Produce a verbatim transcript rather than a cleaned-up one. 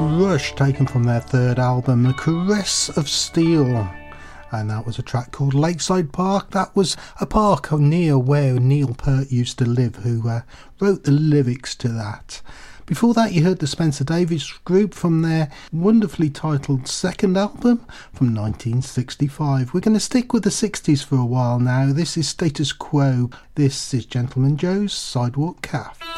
Rush, taken from their third album, The Caress of Steel. And that was a track called Lakeside Park. That was a park near where Neil Peart used to live, who uh, wrote the lyrics to that. Before that, you heard the Spencer Davis Group from their wonderfully titled second album from nineteen sixty-five. We're going to stick with the sixties for a while now. This is Status Quo. This is Gentleman Joe's Sidewalk Cafe.